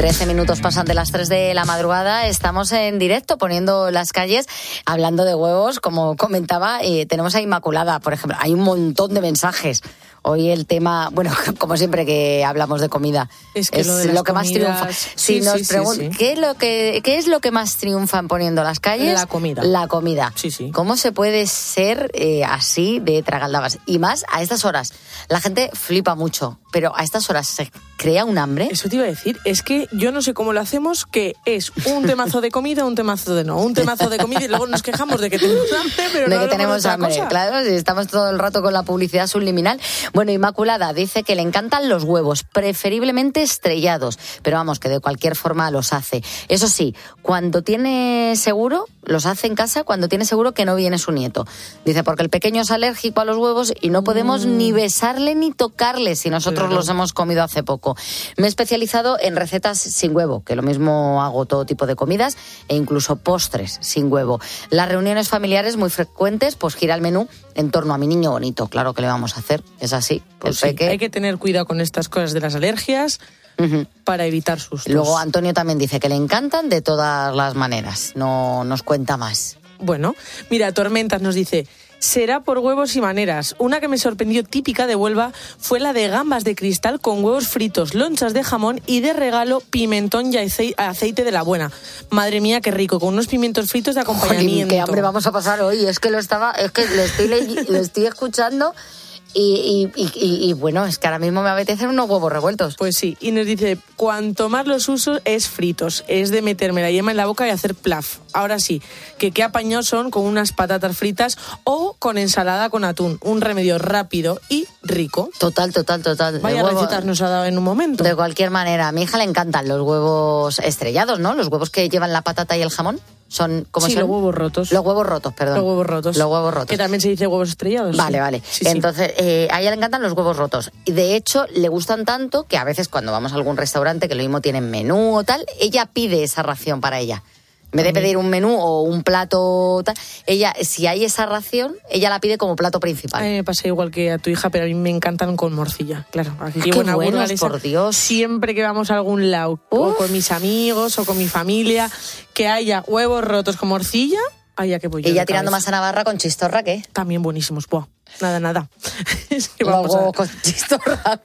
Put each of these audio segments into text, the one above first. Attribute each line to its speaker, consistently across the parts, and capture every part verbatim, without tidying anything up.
Speaker 1: trece minutos pasan de las tres de la madrugada, estamos en directo poniendo las calles, hablando de huevos, como comentaba, eh, tenemos a Inmaculada, por ejemplo, hay un montón de mensajes. Hoy el tema, bueno, como siempre que hablamos de comida,
Speaker 2: es, que
Speaker 1: es
Speaker 2: lo, de
Speaker 1: lo que
Speaker 2: comidas,
Speaker 1: más triunfa. Si
Speaker 2: sí,
Speaker 1: nos
Speaker 2: sí,
Speaker 1: preguntan,
Speaker 2: sí, sí.
Speaker 1: ¿qué es lo que qué es lo que más triunfan poniendo las calles?
Speaker 2: La comida.
Speaker 1: La comida.
Speaker 2: Sí, sí.
Speaker 1: ¿Cómo se puede ser eh, así de tragaldabas? Y más a estas horas. La gente flipa mucho, pero a estas horas se crea un hambre.
Speaker 2: Eso te iba a decir, es que yo no sé cómo lo hacemos, que es un temazo de comida, un temazo de no, un temazo de comida y luego nos quejamos de que tenemos hambre, pero
Speaker 1: de
Speaker 2: no
Speaker 1: que tenemos hambre,
Speaker 2: cosa.
Speaker 1: Claro, si estamos todo el rato con la publicidad subliminal. Bueno, Inmaculada dice que le encantan los huevos, preferiblemente estrellados, pero vamos, que de cualquier forma los hace. Eso sí, cuando tiene seguro, los hace en casa cuando tiene seguro que no viene su nieto. Dice, porque el pequeño es alérgico a los huevos y no podemos mm. ni besarle ni tocarle si nosotros claro. los hemos comido hace poco. Me he especializado en recetas sin huevo, que lo mismo hago todo tipo de comidas e incluso postres sin huevo. Las reuniones familiares muy frecuentes, pues gira el menú en torno a mi niño bonito. Claro que le vamos a hacer, es así.
Speaker 2: Pues sí, hay que tener cuidado con estas cosas de las alergias uh-huh. para evitar sustos.
Speaker 1: Luego Antonio también dice que le encantan de todas las maneras, no nos cuenta más.
Speaker 2: Bueno, mira, Tormentas nos dice, será por huevos y maneras. Una que me sorprendió típica de Huelva fue la de gambas de cristal con huevos fritos, lonchas de jamón y de regalo pimentón y aceite de la buena. Madre mía, qué rico, con unos pimientos fritos de acompañamiento.
Speaker 1: Jolín, qué hambre vamos a pasar hoy. Es que lo estaba, es que lo estoy, le- lo estoy escuchando. Y, y, y, y bueno, es que ahora mismo me apetecen unos huevos revueltos.
Speaker 2: Pues sí, y nos dice, cuanto más los uso es fritos, es de meterme la yema en la boca y hacer plaf. Ahora sí, que qué apañados son con unas patatas fritas o con ensalada con atún, un remedio rápido y rico.
Speaker 1: Total, total, total.
Speaker 2: Vaya recetas nos ha dado en un momento.
Speaker 1: De cualquier manera, a mi hija le encantan los huevos estrellados, ¿no? Los huevos que llevan la patata y el jamón. Son, ¿cómo
Speaker 2: sí,
Speaker 1: son?
Speaker 2: los huevos rotos.
Speaker 1: Los huevos rotos, perdón.
Speaker 2: Los huevos rotos.
Speaker 1: Los huevos rotos.
Speaker 2: Que también se dice huevos estrellados.
Speaker 1: Vale,
Speaker 2: sí.
Speaker 1: vale.
Speaker 2: Sí,
Speaker 1: Entonces,
Speaker 2: sí.
Speaker 1: Eh, a ella le encantan los huevos rotos. Y de hecho, le gustan tanto que a veces cuando vamos a algún restaurante que lo mismo tienen menú o tal, ella pide esa ración para ella. En vez de pedir un menú o un plato tal, ella, si hay esa ración, ella la pide como plato principal.
Speaker 2: A mí me pasa igual que a tu hija, pero a mí me encantan con morcilla. Claro, aquí
Speaker 1: ah, qué
Speaker 2: buena
Speaker 1: buenos, por Dios.
Speaker 2: Siempre que vamos a algún lado, Uf. o con mis amigos o con mi familia, que haya huevos rotos con morcilla, ay, ya que voy yo.
Speaker 1: Y ya tirando más a Navarra con chistorra, ¿qué?
Speaker 2: También buenísimos, buah. Nada, nada. Es que
Speaker 1: Los
Speaker 2: vamos
Speaker 1: huevos
Speaker 2: a...
Speaker 1: con chistorra.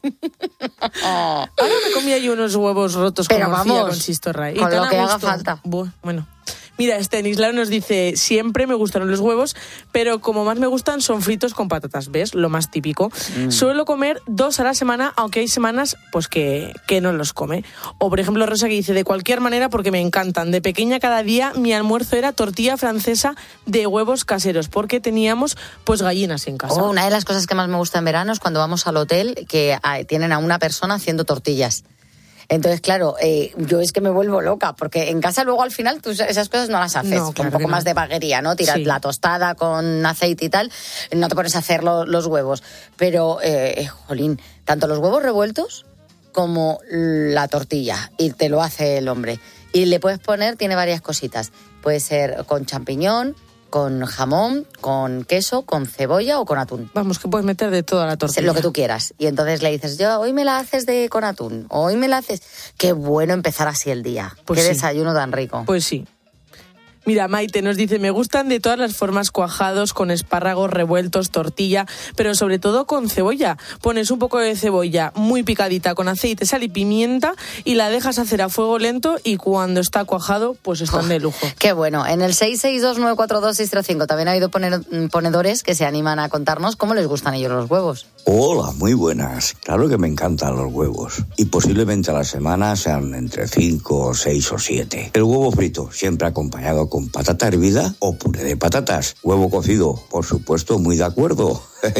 Speaker 2: Ahora me comí ahí unos huevos rotos
Speaker 1: pero
Speaker 2: con morcilla
Speaker 1: vamos,
Speaker 2: con chistorra. Y
Speaker 1: con lo que
Speaker 2: a
Speaker 1: haga
Speaker 2: gusto.
Speaker 1: falta.
Speaker 2: Buah, bueno. Mira, Stanislao nos dice, siempre me gustaron los huevos, pero como más me gustan son fritos con patatas, ¿ves? Lo más típico. Mm. Suelo comer dos a la semana, aunque hay semanas pues que, que no los come. O, por ejemplo, Rosa que dice, de cualquier manera porque me encantan. De pequeña cada día mi almuerzo era tortilla francesa de huevos caseros, porque teníamos pues gallinas en casa.
Speaker 1: Oh, una de las cosas que más me gusta en verano es cuando vamos al hotel que ah, tienen a una persona haciendo tortillas. Entonces, claro, eh, yo es que me vuelvo loca, porque en casa luego al final tú esas cosas no las haces,
Speaker 2: no,
Speaker 1: con
Speaker 2: claro
Speaker 1: un poco
Speaker 2: no.
Speaker 1: más de vaguería, ¿no? Tiras
Speaker 2: sí.
Speaker 1: la tostada con aceite y tal, no te pones a hacer lo, los huevos. Pero, eh, jolín, tanto los huevos revueltos como la tortilla, y te lo hace el hombre. Y le puedes poner, tiene varias cositas, puede ser con champiñón, con jamón, con queso, con cebolla o con atún.
Speaker 2: Vamos, que puedes meter de toda la tortilla.
Speaker 1: Lo que tú quieras. Y entonces le dices, yo hoy me la haces de con atún, o hoy me la haces... Qué bueno empezar así el día.
Speaker 2: Pues
Speaker 1: Qué
Speaker 2: sí.
Speaker 1: desayuno tan rico.
Speaker 2: Pues sí. Mira, Maite nos dice, me gustan de todas las formas, cuajados, con espárragos revueltos, tortilla, pero sobre todo con cebolla. Pones un poco de cebolla muy picadita con aceite, sal y pimienta y la dejas hacer a fuego lento y cuando está cuajado, pues están oh, de lujo.
Speaker 1: Qué bueno. En el seis seis dos nueve cuatro dos seis cero cinco también ha habido poner, ponedores que se animan a contarnos cómo les gustan a ellos los huevos.
Speaker 3: Hola, muy buenas. Claro que me encantan los huevos. Y posiblemente a la semana sean entre cinco, seis o siete. El huevo frito, siempre acompañado con con patata hervida o puré de patatas. Huevo cocido, por supuesto, muy de acuerdo.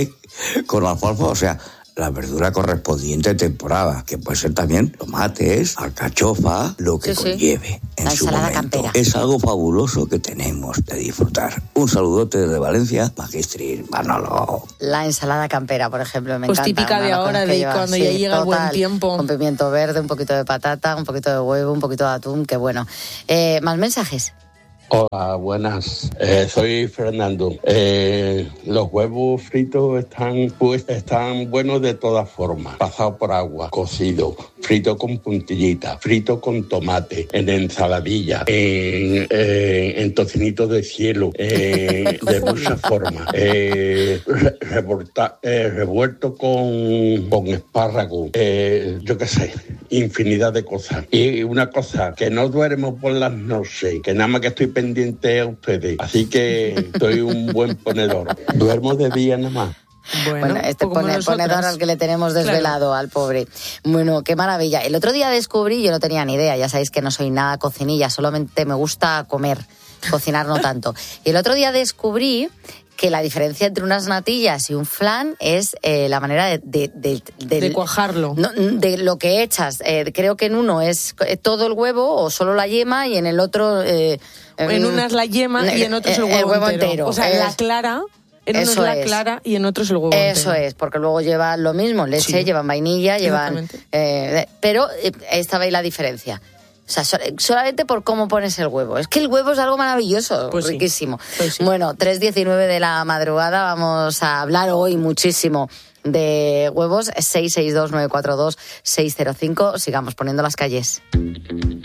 Speaker 3: Con alfalfa, o sea, la verdura correspondiente a temporada, que puede ser también tomates, alcachofa, lo que
Speaker 1: sí,
Speaker 3: conlleve
Speaker 1: sí.
Speaker 3: en
Speaker 1: la
Speaker 3: su
Speaker 1: ensalada
Speaker 3: momento.
Speaker 1: Campera.
Speaker 3: Es algo fabuloso que tenemos de disfrutar. Un saludote desde Valencia, Magistril Manolo.
Speaker 1: La ensalada campera, por ejemplo, me
Speaker 2: pues
Speaker 1: encanta.
Speaker 2: Pues típica de ahora, de cuando sí, ya llega total, el buen tiempo.
Speaker 1: Con pimiento verde, un poquito de patata, un poquito de huevo, un poquito de atún, qué bueno. Eh, ¿Más mensajes?
Speaker 4: Hola, buenas. Eh, soy Fernando. Eh, los huevos fritos están, pues, están buenos de todas formas. Pasado por agua, cocido, frito con puntillita, frito con tomate, en ensaladilla, en, eh, en tocinito de cielo, eh, de muchas formas. Eh, re, revolta, eh, revuelto con, con espárrago, eh, yo qué sé, infinidad de cosas. Y una cosa, que no duermo por las noches, que nada más que estoy pendiente a ustedes, así que soy un buen ponedor. Duermo de día nada más.
Speaker 1: Bueno, bueno este pone, ponedor al que le tenemos desvelado, claro, al pobre. Bueno, qué maravilla. El otro día descubrí, yo no tenía ni idea, ya sabéis que no soy nada cocinilla, solamente me gusta comer, cocinar no tanto. Y el otro día descubrí que la diferencia entre unas natillas y un flan es eh, la manera de... De, de, de,
Speaker 2: de cuajarlo.
Speaker 1: No, de lo que echas. Eh, creo que en uno es todo el huevo o solo la yema y en el otro... Eh,
Speaker 2: en una es la yema y en otro es el huevo,
Speaker 1: el huevo entero.
Speaker 2: entero. O sea,
Speaker 1: es,
Speaker 2: la clara... En uno es la clara y en otro es el huevo
Speaker 1: Eso
Speaker 2: entero.
Speaker 1: es, porque luego llevan lo mismo, leche, sí, llevan vainilla, llevan... Eh, pero eh, esta veis la diferencia. O sea, solamente por cómo pones el huevo. Es que el huevo es algo maravilloso, pues riquísimo. Sí, pues sí. Bueno, tres diecinueve de la madrugada, vamos a hablar hoy muchísimo de huevos. seis seis dos nueve cuatro dos seis cero cinco. Sigamos poniendo las calles.